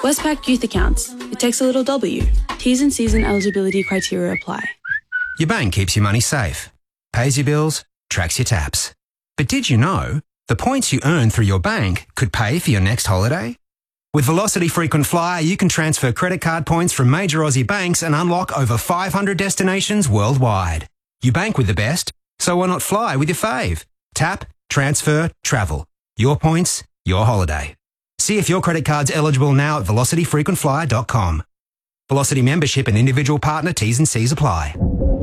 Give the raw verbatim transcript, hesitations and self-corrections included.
Westpac Youth Accounts. It takes a little W. T's and C's and eligibility criteria apply. Your bank keeps your money safe, pays your bills, tracks your taps. But did you know the points you earn through your bank could pay for your next holiday? With Velocity Frequent Flyer, you can transfer credit card points from major Aussie banks and unlock over five hundred destinations worldwide. You bank with the best, so why not fly with your fave? Tap, transfer, travel. Your points, your holiday. See if your credit card's eligible now at velocity frequent flyer dot com. Velocity membership and individual partner T's and C's apply.